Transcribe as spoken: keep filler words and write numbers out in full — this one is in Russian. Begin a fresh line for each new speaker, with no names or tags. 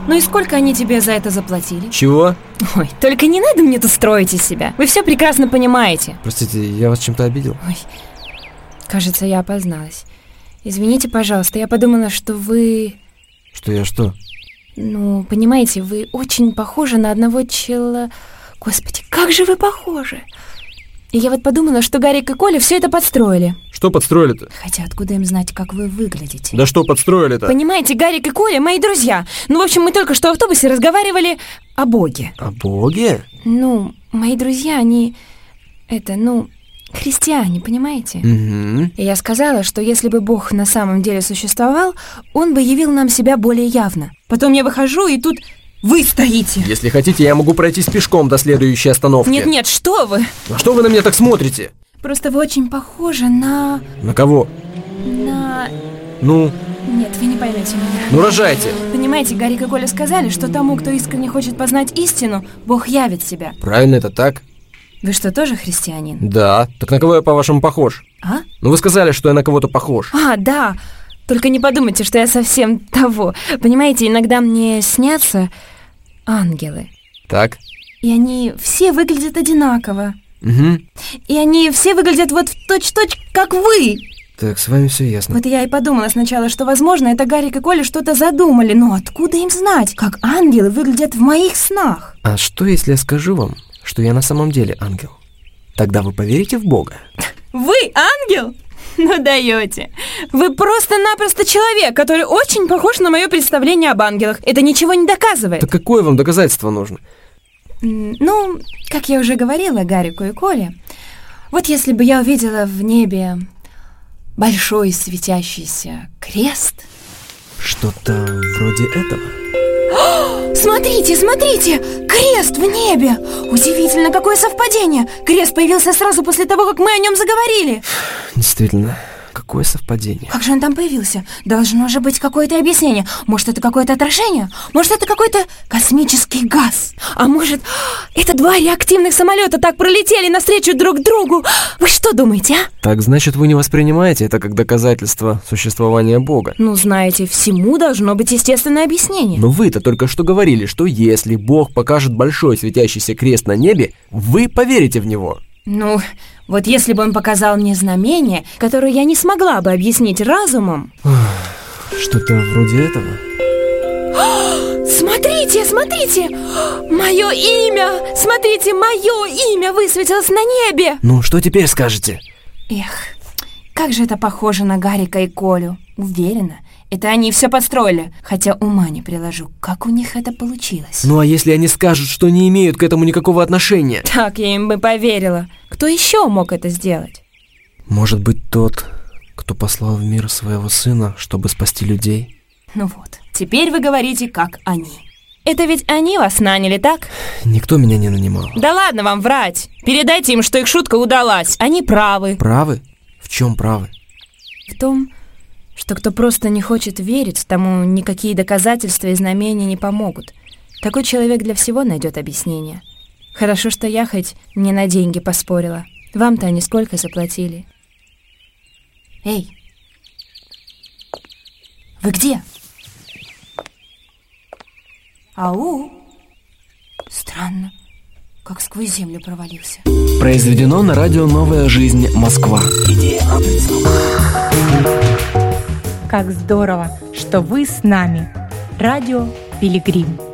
Ну и сколько они тебе за это заплатили?
Чего?
Ой, только не надо мне тут строить из себя. Вы все прекрасно понимаете.
Простите, я вас чем-то обидел?
Ой, кажется, я опозналась. Извините, пожалуйста, я подумала, что вы...
Что я что?
Ну, понимаете, вы очень похожи на одного чела... Господи, как же вы похожи! И я вот подумала, что Гарик и Коля все это подстроили.
Что подстроили-то?
Хотя откуда им знать, как вы выглядите?
Да что подстроили-то?
Понимаете, Гарик и Коля мои друзья. Ну, в общем, мы только что в автобусе разговаривали о Боге.
О Боге?
Ну, мои друзья, они... Это, ну... христиане, понимаете?
Угу.
И я сказала, что если бы Бог на самом деле существовал, он бы явил нам себя более явно. Потом я выхожу, и тут вы стоите.
Если хотите, я могу пройтись пешком до следующей остановки.
Нет-нет, что вы?
А что вы на меня так смотрите?
Просто вы очень похожи на...
На кого?
На...
Ну?
Нет, вы не поймете меня.
Ну, рожайте.
Понимаете, Гарик и Коля сказали, что тому, кто искренне хочет познать истину, Бог явит себя.
Правильно, это так?
Вы что, тоже христианин?
Да. Так на кого я, по-вашему, похож?
А?
Ну, вы сказали, что я на кого-то похож.
А, да. Только не подумайте, что я совсем того. Понимаете, иногда мне снятся ангелы.
Так.
И они все выглядят одинаково.
Угу.
И они все выглядят вот в точь-в-точь, как вы.
Так, с вами все ясно.
Вот я и подумала сначала, что, возможно, это Гарик и Коля что-то задумали. Но откуда им знать, как ангелы выглядят в моих снах?
А что, если я скажу вам, что я на самом деле ангел? Тогда вы поверите в Бога?
Вы ангел? Ну даете. Вы просто-напросто человек, который очень похож на мое представление об ангелах. Это ничего не доказывает.
Так какое вам доказательство нужно?
Ну, как я уже говорила Гарику и Коле, вот если бы я увидела в небе большой светящийся крест...
Что-то вроде этого.
Смотрите, смотрите! Крест в небе! Удивительно, какое совпадение! Крест появился сразу после того, как мы о нем заговорили.
Действительно, какое совпадение.
Как же он там появился? Должно же быть какое-то объяснение. Может, это какое-то отражение? Может, это какой-то космический газ? А может, это два реактивных самолета так пролетели навстречу друг другу? Вы что думаете, а?
Так, значит, вы не воспринимаете это как доказательство существования Бога?
Ну, знаете, всему должно быть естественное объяснение.
Но вы-то только что говорили, что если Бог покажет большой светящийся крест на небе, вы поверите в него.
Ну, вот если бы он показал мне знамение, которое я не смогла бы объяснить разумом...
Что-то вроде этого.
Смотрите, смотрите! Мое имя! Смотрите, мое имя высветилось на небе!
Ну, что теперь скажете?
Эх, как же это похоже на Гарика и Колю. Уверена, это они все подстроили, хотя ума не приложу, как у них это получилось.
Ну, а если они скажут, что не имеют к этому никакого отношения?
Так я им бы поверила. Кто еще мог это сделать?
Может быть, тот, кто послал в мир своего сына, чтобы спасти людей?
Ну вот, теперь вы говорите, как они. Это ведь они вас наняли, так?
Никто меня не нанимал.
Да ладно вам врать. Передайте им, что их шутка удалась. Они правы.
Правы? В чем правы?
В том, что кто просто не хочет верить, тому никакие доказательства и знамения не помогут. Такой человек для всего найдет объяснение. Хорошо, что я хоть не на деньги поспорила. Вам-то они сколько заплатили? Эй! Вы где? Ау! Странно, как сквозь землю провалился.
Произведено на радио «Новая жизнь. Москва».
Как здорово, что вы с нами. Радио «Пилигрим».